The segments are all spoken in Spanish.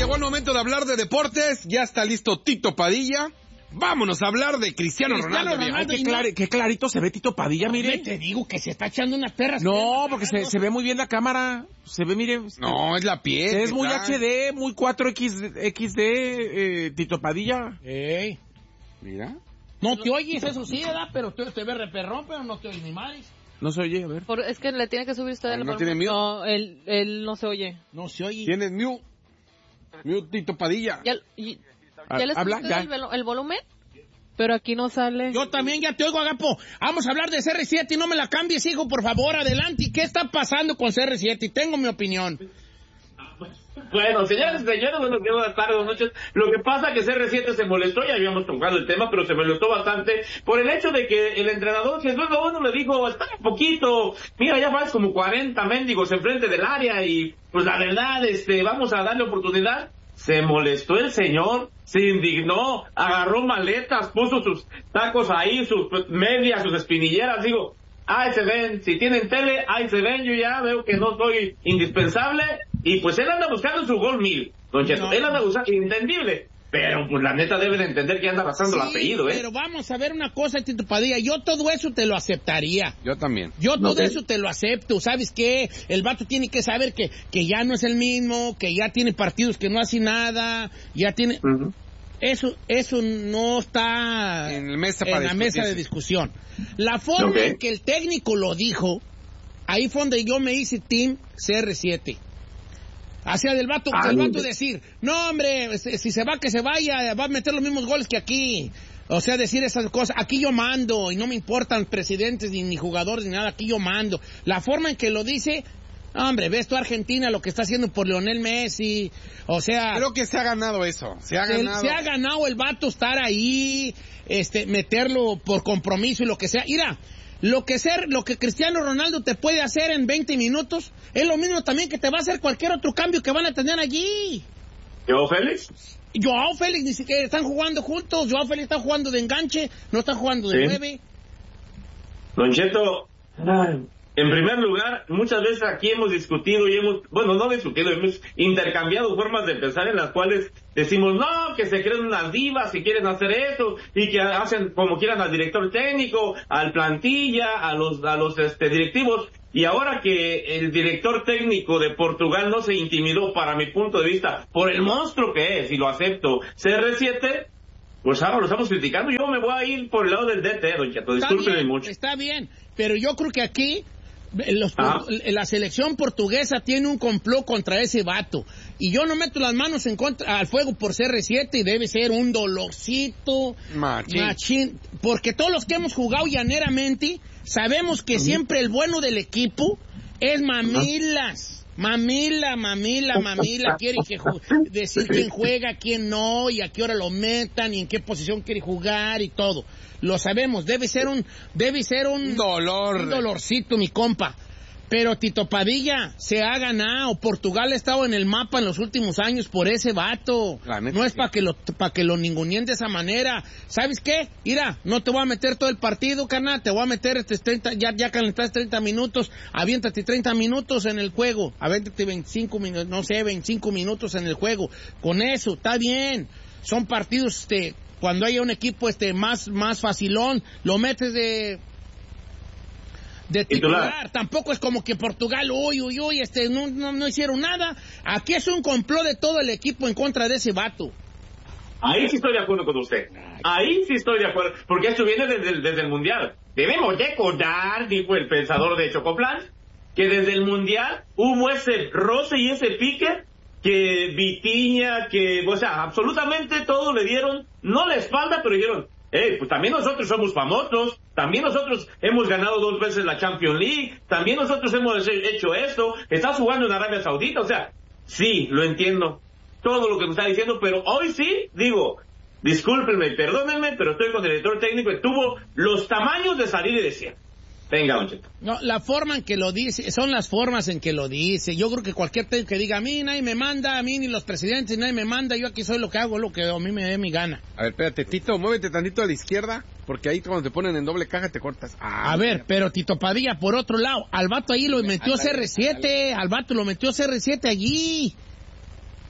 llegó el momento de hablar de deportes. Ya está listo Tito Padilla. Vámonos a hablar de Cristiano Ronaldo. Qué clarito se ve Tito Padilla, mire. Te digo que se está echando unas perras. No, porque se ve muy bien la cámara. Se ve, mire. No, es la piel. Es muy HD, muy 4XD, Tito Padilla. Ey. Mira. No te oyes, eso sí, ¿verdad? Pero te ves reperrón, pero no te oyes ni madres. No se oye, a ver. Es que le tiene que subir usted el ¿No tiene mute? No, él no se oye. No se oye. ¿Tienes mute? Mute, Tito Padilla. ¿Ya le habla, subiste ya. el volumen? Pero aquí no sale. Yo también ya te oigo, Agapo. Vamos a hablar de CR7 y no me la cambies, hijo, por favor, adelante. ¿Qué está pasando con CR7? Tengo mi opinión. Bueno, señores y señores, buenos días, buenas tardes, buenas noches. Lo que pasa es que CR7 se molestó, ya habíamos tocado el tema, pero se molestó bastante por el hecho de que el entrenador Jesús Bueno le dijo, espera un poquito, mira, ya vas como 40 mendigos enfrente del área y pues la verdad, vamos a darle oportunidad. Se molestó el señor, se indignó, agarró maletas, puso sus tacos ahí, sus medias, sus espinilleras, digo, ahí se ven, si tienen tele, ahí se ven, yo ya veo que no soy indispensable, y pues él anda buscando su gol 1000, don Cheto, él anda buscando, entendible, pero pues la neta debe de entender que anda arrastrando el apellido, Pero vamos a ver una cosa, Tito Padilla, yo todo eso te lo aceptaría. Yo también. Yo todo eso te lo acepto, ¿sabes qué? El vato tiene que saber que ya no es el mismo, que ya tiene partidos que no hace nada, ya tiene... Uh-huh. Eso no está en la mesa de discusión. La forma en que el técnico lo dijo, ahí fue donde yo me hice team CR7. Hacia del vato, el vato decir, no hombre, si se va que se vaya, va a meter los mismos goles que aquí. O sea, decir esas cosas, aquí yo mando y no me importan presidentes ni jugadores ni nada, aquí yo mando. La forma en que lo dice, hombre, ves tú Argentina lo que está haciendo por Lionel Messi, o sea... Creo que se ha ganado eso, se ha ganado el vato estar ahí, meterlo por compromiso y lo que sea. Mira, lo que Cristiano Ronaldo te puede hacer en 20 minutos es lo mismo también que te va a hacer cualquier otro cambio que van a tener allí. ¿Joao Félix? Joao Félix ni siquiera están jugando juntos. Joao Félix está jugando de enganche, no está jugando de 9. Don Cheto, en primer lugar, muchas veces aquí hemos discutido y hemos intercambiado formas de pensar en las cuales decimos, no, que se creen unas divas si quieren hacer esto, y que hacen como quieran al director técnico, al plantilla, a los directivos, y ahora que el director técnico de Portugal no se intimidó, para mi punto de vista, por el monstruo que es, y lo acepto, CR7, pues ahora lo estamos criticando. Yo me voy a ir por el lado del DT, don Cheto, discúlpeme mucho. Está bien, pero yo creo que aquí la selección portuguesa tiene un complot contra ese vato, y yo no meto las manos al fuego por CR7, y debe ser un dolorcito machín, porque todos los que hemos jugado llaneramente sabemos que siempre el bueno del equipo es mamilas. Mamila, quiere decir quién juega, quién no, y a qué hora lo metan, y en qué posición quiere jugar, y todo. Lo sabemos, debe ser un dolorcito, mi compa. Pero Tito Padilla se ha ganado. Portugal ha estado en el mapa en los últimos años por ese vato. No es para que lo ninguneen de esa manera. ¿Sabes qué? Mira, no te voy a meter todo el partido, carnal. Te voy a meter 30, ya calentaste 30 minutos. Aviéntate 30 minutos en el juego. Aviéntate 25 minutos en el juego. Con eso, está bien. Son partidos, cuando haya un equipo más facilón, lo metes de titular. Tampoco es como que Portugal, no hicieron nada. Aquí es un complot de todo el equipo en contra de ese vato. Ahí sí estoy de acuerdo con usted. Ahí sí estoy de acuerdo, porque esto viene desde el Mundial. Debemos recordar, dijo el pensador de Chocoplan, que desde el Mundial hubo ese roce y ese pique, que Vitinha, absolutamente todo le dieron, no la espalda, pero dijeron, pues también nosotros somos famosos, también nosotros hemos ganado 2 veces la Champions League, también nosotros hemos hecho esto, estás jugando en Arabia Saudita, sí, lo entiendo, todo lo que me está diciendo, pero hoy sí, digo, discúlpenme, perdónenme, pero estoy con el director técnico que tuvo los tamaños de salir y decir, venga, don Cheto. No, la forma en que lo dice, son las formas en que lo dice. Yo creo que cualquier técnico que diga, a mí nadie me manda, a mí ni los presidentes nadie me manda, yo aquí soy lo que hago, lo que a mí me dé mi gana. A ver, espérate, Tito, muévete tantito a la izquierda, porque ahí cuando te ponen en doble caja te cortas. A ver, pero Tito Padilla, por otro lado, al vato ahí lo metió CR7, al vato lo metió CR7 allí.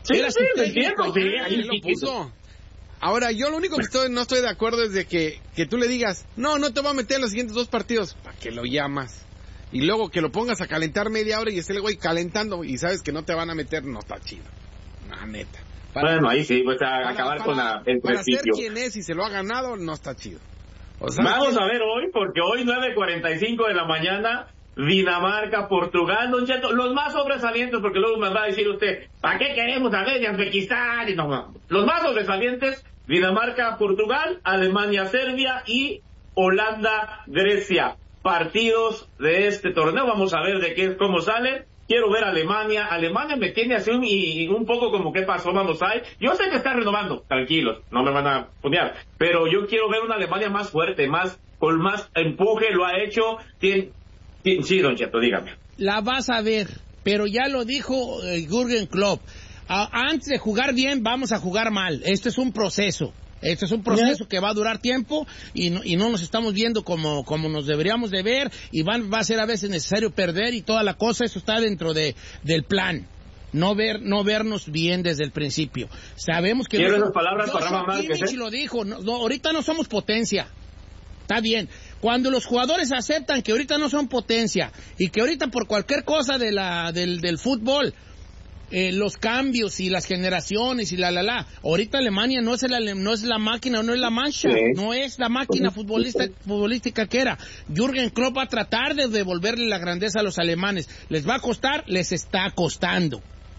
Sí, Era su sí, lo técnico. entiendo, sí, ahí Él lo sí, puso. Ahora, yo lo único que no estoy de acuerdo es de que tú le digas, no te voy a meter en los siguientes 2 partidos. ¿Para qué lo llamas? Y luego que lo pongas a calentar media hora y esté el güey calentando y sabes que no te van a meter, no está chido. La neta. Bueno, ahí sí, pues a acabar con el para ser prestigio. quien es y se lo ha ganado, no está chido. O sea, Vamos a ver hoy, porque hoy 9:45 de la mañana, Dinamarca, Portugal, Don Cheto, los más sobresalientes, porque luego me va a decir usted, ¿para qué queremos saber de Uzbekistán? Y no, los más sobresalientes, Dinamarca, Portugal, Alemania, Serbia y Holanda, Grecia. Partidos de este torneo, vamos a ver cómo salen. Quiero ver a Alemania. Alemania me tiene así un poco como qué pasó, vamos a ver. Yo sé que está renovando, tranquilos, no me van a punear, pero yo quiero ver una Alemania más fuerte, con más empuje, lo ha hecho. Sí, Don Cheto, dígame. La vas a ver, pero ya lo dijo Jürgen Klopp. Antes de jugar bien, vamos a jugar mal. Este es un proceso. Este es un proceso que va a durar tiempo y no nos estamos viendo como nos deberíamos de ver y va a ser a veces necesario perder y toda la cosa. Eso está dentro del plan. No vernos bien desde el principio. Sabemos que... Quiero esas palabras para Rafa Márquez. Kimmich lo dijo. Ahorita no somos potencia. Está bien. Cuando los jugadores aceptan que ahorita no son potencia y que ahorita por cualquier cosa del fútbol... los cambios y las generaciones y ahorita Alemania no es la máquina, no es la mancha, sí. No es la máquina futbolística que era. Jürgen Klopp va a tratar de devolverle la grandeza a los alemanes. ¿Les va a costar? Les está costando.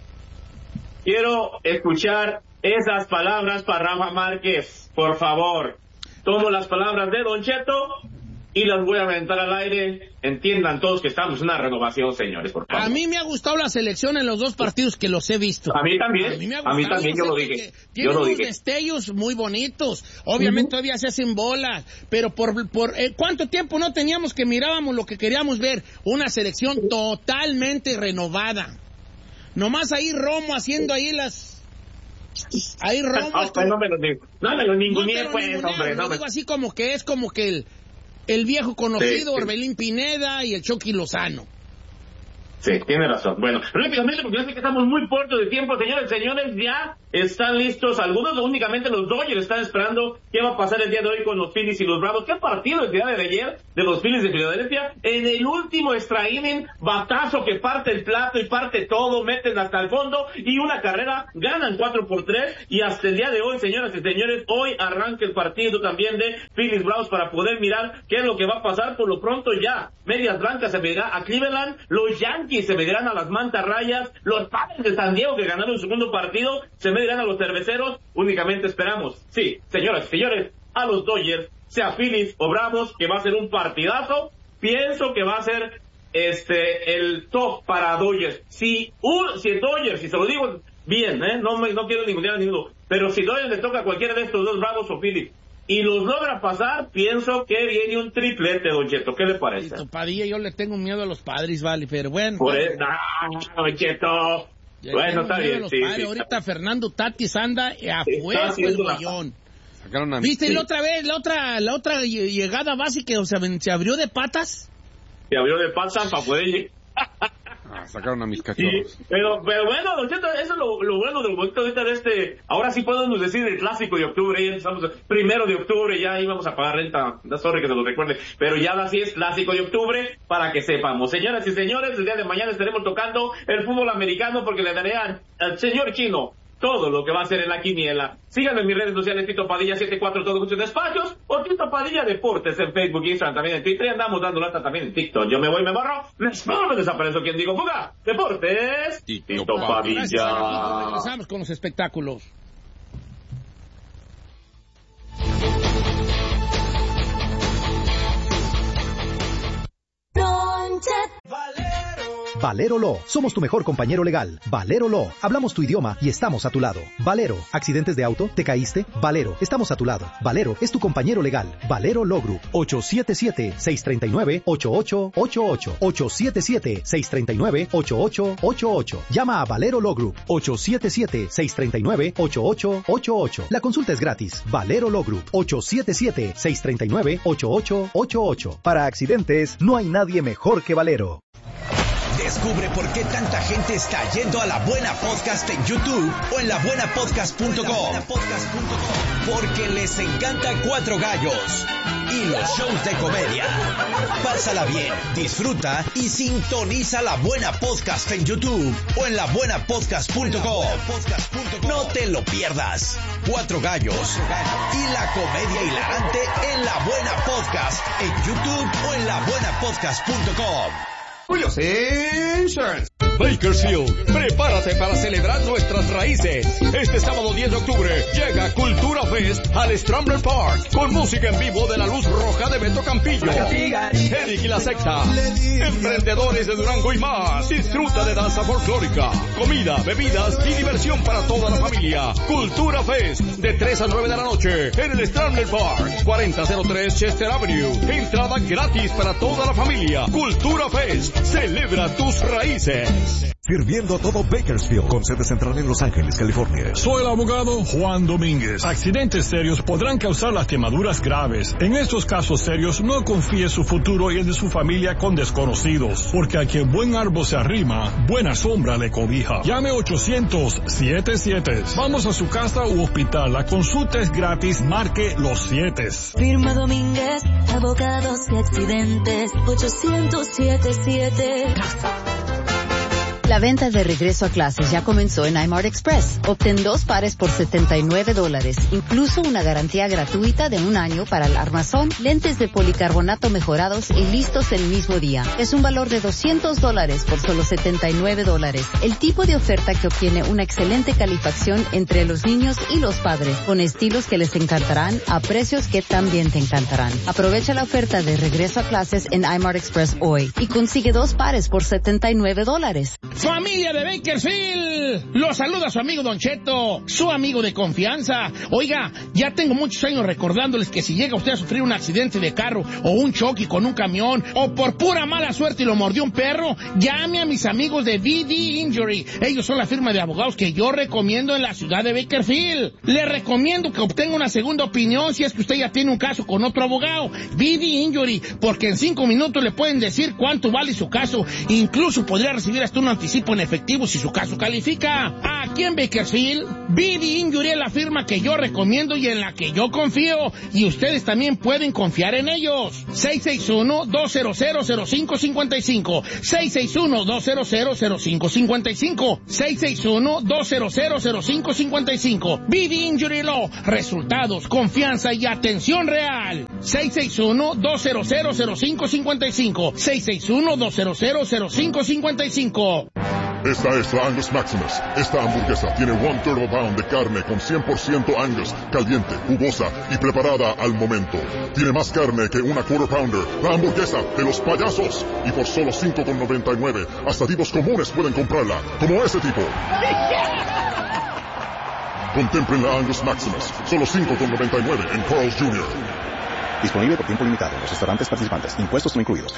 Quiero escuchar esas palabras para Rafa Márquez, por favor. Tomo las palabras de Don Cheto y las voy a aventar al aire. Entiendan todos que estamos en una renovación, señores, por favor. A mí me ha gustado la selección en los 2 partidos que los he visto. A mí también. A mí también, yo lo dije. Tienen unos destellos muy bonitos. Obviamente todavía se hacen bolas, pero por ¿cuánto tiempo no teníamos que mirábamos lo que queríamos ver? Una selección totalmente renovada. Nomás ahí Romo haciendo ahí las... Ahí Romo... No me lo ninguneé, pues, hombre. No digo así como que es como que el viejo conocido, sí. Orbelín Pineda y el Chucky Lozano. Sí, tiene razón. Bueno, rápidamente, porque yo sé que estamos muy cortos de tiempo, señores, ya están listos. Algunos, únicamente los Dodgers están esperando qué va a pasar el día de hoy con los Phillies y los Bravos. ¿Qué partido el día de ayer de los Phillies de Filadelfia? En el último extra inning, batazo que parte el plato y parte todo, meten hasta el fondo y una carrera, ganan 4-3 y hasta el día de hoy, señoras y señores, hoy arranca el partido también de Phillies Bravos para poder mirar qué es lo que va a pasar. Por lo pronto ya, Medias Blancas se medirá a Cleveland, los Yankees se medirán a las Mantarrayas, los Padres de San Diego que ganaron el segundo partido se medirán a los Cerveceros. Únicamente esperamos, sí, señoras y señores, a los Dodgers, sea Phillies o Bravos, que va a ser un partidazo. Pienso que va a ser el top para Dodgers. Si Dodgers, si se lo digo bien, no quiero ningunear a ninguno, pero si Dodgers le toca a cualquiera de estos dos, Bravos o Phillies, y los logra pasar, pienso que viene un triplete, Don Cheto. ¿Qué le parece? Padilla, yo le tengo miedo a los Padres, vale, pero bueno. Don Cheto. Bueno, está bien. Sí, ahorita Fernando Tatis anda a fuego el guayón. ¿Viste la otra vez, la otra llegada básica, o sea, se abrió de patas? Se abrió de patas para poder llegar. Sacaron a mis cachorros. Sí, pero bueno, Don Cheto, eso es lo bueno del momento ahorita de ahora sí podemos decir el clásico de octubre, ya estamos 1 de octubre, ya íbamos a pagar renta, sorry que se lo recuerde, pero ya así es clásico de octubre, para que sepamos. Señoras y señores, el día de mañana estaremos tocando el fútbol americano porque le daré al señor Chino todo lo que va a hacer en la quiniela. Síganme en mis redes sociales, Tito Padilla 74, todos muchos despachos, o Tito Padilla Deportes en Facebook, Instagram, también en Twitter, y andamos dando lata también en TikTok. Yo me voy, me borro, me desaparezco. Quien digo, fuga, Deportes, Tito Padilla. Gracias, regresamos con los espectáculos. Valero Law. Somos tu mejor compañero legal. Valero Law. Hablamos tu idioma y estamos a tu lado. Valero. ¿Accidentes de auto? ¿Te caíste? Valero. Estamos a tu lado. Valero es tu compañero legal. Valero Law Group. 877-639-8888. 877-639-8888. Llama a Valero Law Group. 877-639-8888. La consulta es gratis. Valero Law Group. 877-639-8888. Para accidentes, no hay nadie mejor que Valero. Descubre por qué tanta gente está yendo a La Buena Podcast en YouTube o en labuenapodcast.com. Porque les encanta Cuatro Gallos y los shows de comedia. Pásala bien, disfruta y sintoniza La Buena Podcast en YouTube o en labuenapodcast.com. No te lo pierdas. Cuatro Gallos y la comedia hilarante en La Buena Podcast en YouTube o en labuenapodcast.com. Julio's Insurance. Bakersfield, prepárate para celebrar nuestras raíces. Este sábado 10 de octubre llega Cultura Fest al Strambler Park con música en vivo de La Luz Roja de Beto Campillo, Eric y la Secta, emprendedores de Durango y más. Disfruta de danza folclórica, comida, bebidas y diversión para toda la familia. Cultura Fest de 3 a 9 de la noche en el Strambler Park, 4003 Chester Avenue. Entrada gratis para toda la familia. Cultura Fest, celebra tus raíces. Sirviendo a todo Bakersfield, con sede central en Los Ángeles, California. Soy el abogado Juan Domínguez. Accidentes serios podrán causar lastimaduras graves. En estos casos serios, no confíe su futuro y el de su familia con desconocidos, porque a quien buen árbol se arrima, buena sombra le cobija. Llame 800-77. Vamos a su casa u hospital. La consulta es gratis. Marque los 7. Firma Domínguez, abogados y accidentes. 800-77. La venta de regreso a clases ya comenzó en iMart Express. Obtén 2 pares por $79, incluso una garantía gratuita de 1 año para el armazón, lentes de policarbonato mejorados y listos el mismo día. Es un valor de $200 por solo $79. El tipo de oferta que obtiene una excelente calificación entre los niños y los padres, con estilos que les encantarán a precios que también te encantarán. Aprovecha la oferta de regreso a clases en iMart Express hoy y consigue 2 pares por $79. Familia de Bakersfield, los saluda su amigo Don Cheto, su amigo de confianza. Oiga, ya tengo muchos años recordándoles que si llega usted a sufrir un accidente de carro o un choque con un camión o por pura mala suerte lo mordió un perro, llame a mis amigos de VD Injury. Ellos son la firma de abogados que yo recomiendo en la ciudad de Bakersfield. Le recomiendo que obtenga una segunda opinión si es que usted ya tiene un caso con otro abogado. VD Injury, porque en 5 minutos le pueden decir cuánto vale su caso. Incluso podría recibir hasta un anticipo en efectivo si su caso califica. Aquí en Bakersfield, VD Injury es la firma que yo recomiendo y en la que yo confío, y ustedes también pueden confiar en ellos. 661-200-0555 661-200-0555 661-200-0555 VD Injury Law. Resultados, confianza y atención real. 661-200-0555 661-200-0555. Esta es la Angus Maximus. Esta hamburguesa tiene 1/3 pound de carne con 100% Angus, caliente, jugosa y preparada al momento. Tiene más carne que una Quarter Pounder, la hamburguesa de los payasos. Y por solo $5.99, hasta tipos comunes pueden comprarla, como ese tipo. Contemplen la Angus Maximus, solo $5.99 en Carl's Jr. Disponible por tiempo limitado en los restaurantes participantes. Impuestos no incluidos.